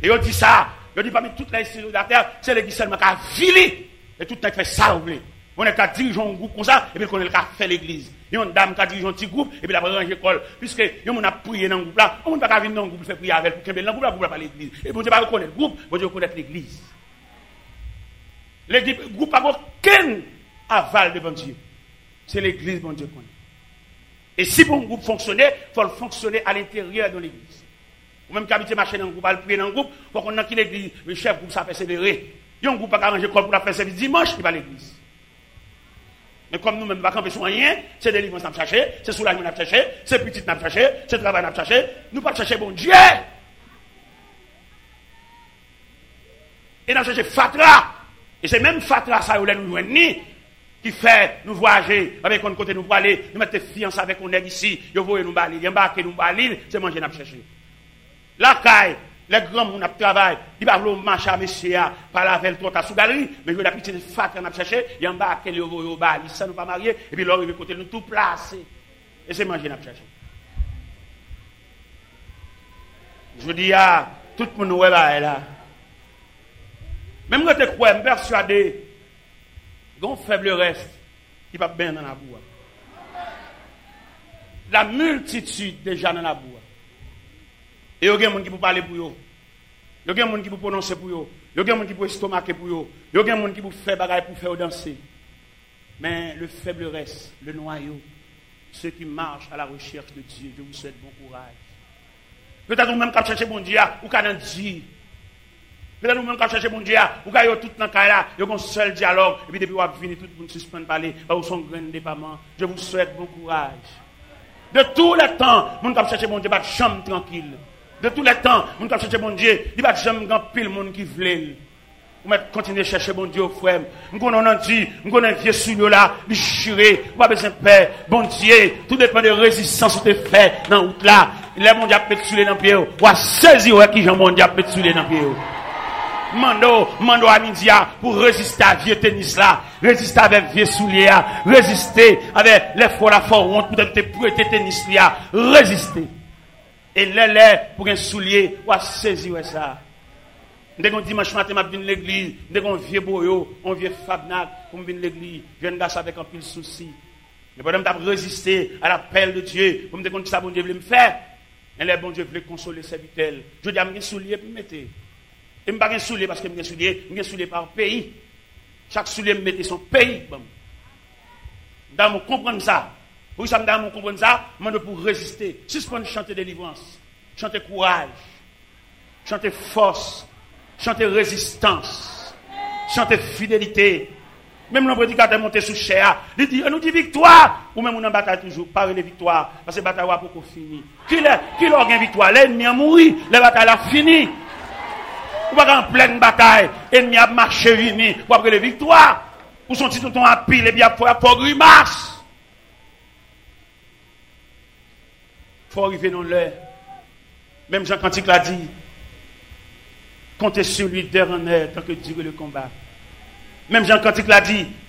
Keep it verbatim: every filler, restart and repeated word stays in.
Et on dit ça, on dit parmi toutes les institutions de la terre, c'est l'église seulement qui a vilé. Et tout le monde fait ça, vous voulez. On est qu'à diriger un groupe comme ça, et puis on est qu'à faire l'église. Il y a une dame qui a dirigé un petit groupe, et puis la ranger l'école. Puisque on a prié dans le groupe là, on ne peut pas venir dans le groupe faire prier avec, pour qu'il y ait dans le groupe là, pour pas l'église. Et bon Dieu va reconnaître le groupe, bon Dieu reconnaître l'église. L'église, le groupe n'a aucun aval devant Dieu. C'est l'église, bon Dieu connaît. Et si pour un groupe fonctionner, il faut le fonctionner à l'intérieur de l'église. Ou même qu'habiter marcher dans le groupe, aller prier dans le groupe, pour qu'on ait qui l'église, le chef groupe, ça persévérer. Il y a un groupe qui a arrangé l'école pour la faire service dimanche, il va à l'église. Mais comme nous-mêmes, nous ne camper sur rien, c'est des livres qu'on a cherché, c'est soulagement qu'on a cherché, c'est petit qu'on a cherché, c'est travail qu'on a cherché, nous ne pas chercher bon Dieu. Et nous avons cherché Fatra. Et c'est même Fatra, ça, où nous joignons, qui fait nous voyager, avec un côté nous pour aller, nous mettre fiancés avec un nègre ici, nous voyons nous balir, nous embarquer nous balir, c'est manger nous chercher. La caille, les grands gens qui travaillent, ils ne peuvent pas marcher à monsieur, par la veille, trop à sous galerie, mais je vais la petite fat qu'on a cherché, ils embarquent, ils vont balir, ça nous pas marier, et puis leur, ils vont côté nous tout placer. Et c'est manger nous chercher. Je dis à tout le monde, ouais, là. Même quand tu crois, je suis persuadé, il y a un faible reste qui va bien dans la boue. La multitude déjà dans la boue. Et il y a des gens qui peuvent parler pour eux. Il y a des gens qui peuvent prononcer pour eux. Il y a des gens qui peuvent estomaquer pour eux. Il y a des gens qui peuvent faire bagaille pour faire danser. Mais le faible reste, le noyau, ceux qui marchent à la recherche de Dieu, je vous souhaite bon courage. Peut-être vous-même qui cherchez bon Dieu, ou qui avez dit. Peut-être vous-même qui cherchez bon Dieu, ou qui avez tout dans le cas là, il y a un seul dialogue, et puis depuis vous avez fini, tout le monde suspend parler, ou son grain de départ. Je vous souhaite bon courage. De tous les temps, vous qui cherchez bon Dieu, pas de chambre tranquille. De tous les temps, vous qui cherchez bon Dieu, il n'y a pas de chambre grand pile monde qui veut. Vous continuez à chercher bon Dieu, frère. Nous connaissons dit, nous connaissons vieux souillot là, déchiré, vous avez besoin de paix. Bon Dieu, tout dépend de la résistance que tu fais dans la route là. Les bon Dieu a pété sur les dans pied. Ou à saisir qui Jean bon Dieu a pété sur les dans pied. Mando, mando à midi pour résister à vieux tennis là, résister avec vieux souliers là, résister avec les fois la fois honte pour te prêter tennis là, résister. Et les les pour un soulier, ou à saisir ça. Dès qu'on dimanche matin, je viens à l'église, dès qu'on vieux boyo, on vieux fabnac, on vient à l'église, je viens d'asseoir avec un pile souci. Mais pendant que je résister à l'appel de Dieu, pour me dire que ça bon Dieu veut me faire, et les bon Dieu veut consoler ses vitelles. Je dis à mes souliers pour me mettre. Et je ne pas un soulier parce que je suis soulier, je suis soulier par pays. Chaque soulier me mette son pays. Dans mon comprendre ça. Pour ça, dans mon comprendre ça, je pour résister. Suspendre chanter délivrance, chanter courage, chanter force, chanter résistance, chanter fidélité. Même le prédicateur monté sous chair, il dit, on nous dit victoire, ou même on en bataille toujours, parler de victoire, parce que la bataille n'est pas finie. Qui l'a gagné victoire? L'ennemi a mouru, la bataille a fini. Ou pas en pleine bataille, l'ennemi a marché fini, pour après les victoires, ou son titre ton à pile, et bien pour pour grimace. Faut arriver dans l'heure. Même Jean Cantique l'a dit. Comptez sur lui d'heure en heure tant que dure le combat. Même Jean Cantique l'a dit.